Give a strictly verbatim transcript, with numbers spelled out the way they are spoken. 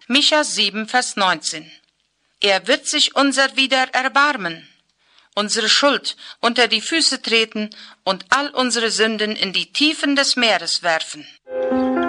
Micha sieben, Vers neunzehn. Er wird sich unser wieder erbarmen, unsere Schuld unter die Füße treten und all unsere Sünden in die Tiefen des Meeres werfen.